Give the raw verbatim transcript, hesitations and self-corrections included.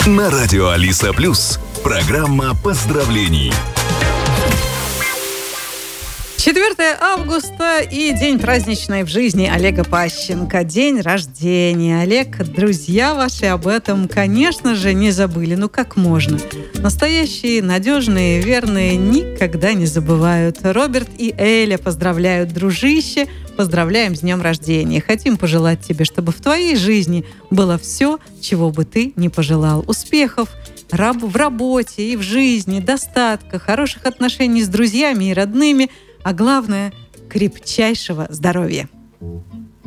На радио Алиса Плюс. Программа поздравлений. четвёртое августа и день праздничный в жизни Олега Пащенко. День рождения. Олег, друзья ваши об этом, конечно же, не забыли. Ну как можно? Настоящие, надежные, верные никогда не забывают. Роберт и Эля поздравляют, дружище. Поздравляем с днем рождения. Хотим пожелать тебе, чтобы в твоей жизни было все, чего бы ты ни пожелал. Успехов в работе и в жизни, достатка, хороших отношений с друзьями и родными, а главное – крепчайшего здоровья.